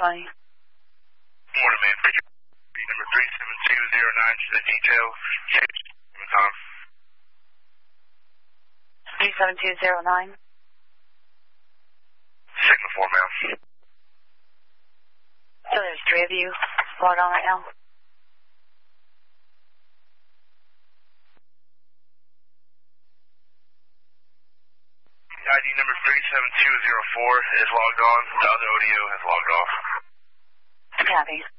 20. Morning, man. Number 37209 to the detail. Tom. 37209. Signal 4, ma'am. So there's 3 of you logged on right now? ID number 37204 is logged on. The other ODO has logged off. Copy.